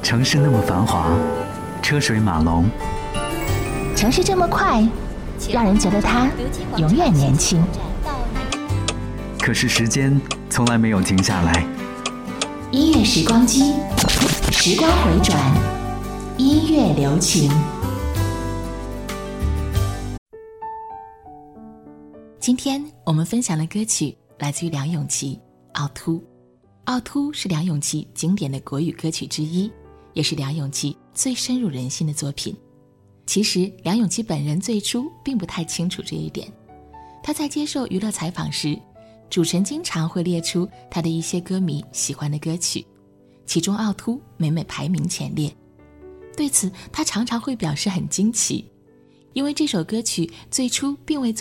城市那么繁华，车水马龙， 城市这么快，让人觉得它永远年轻。 可是时间从来没有停下来。 音乐时光机，时光回转，音乐留情。今天我们分享的歌曲来自于梁咏琪《傲突》。傲突是梁咏琪经典的国语歌曲之一，也是梁咏琪最深入人心的作品。其实梁咏琪本人最初并不太清楚这一点。她在接受娱乐采访时，主持人经常会列出她的一些歌迷喜欢的歌曲，其中傲突每每排名前列。对此她常常会表示很惊奇，因为这首歌曲最初并未作